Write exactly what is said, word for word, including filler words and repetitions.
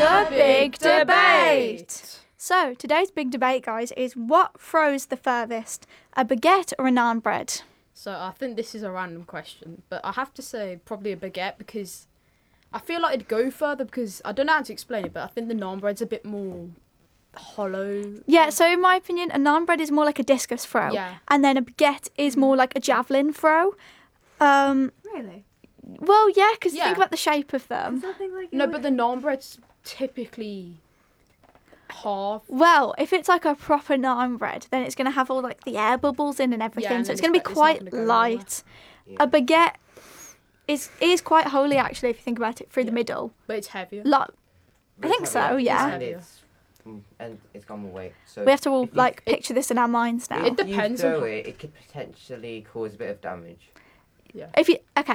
The Big Debate. So, today's big debate, guys, is what throws the furthest, a baguette or a naan bread? So I think this is a random question, but I have to say probably a baguette because I feel like it'd go further because I don't know how to explain it, but I think the naan bread's a bit more hollow. Yeah, so in my opinion, a naan bread is more like a discus throw, Yeah. and then a baguette is more like a javelin throw. Um, Really? well, yeah, because Yeah. think about the shape of them. Something like No, but the naan bread's typically half. Well, if it's like a proper naan bread, then it's going to have all like the air bubbles in and everything, and so it's then going to be it's not quite gonna go nowhere. light. A baguette is is quite holy actually if you think about it through the Yeah. middle. But it's heavier. Like, But think it's so, heavier, yeah. And it's, mm, and it's gone away. So we have to all if you- like it- picture this in our minds now. It if you depends throw on- it, it could potentially cause a bit of damage. If you okay,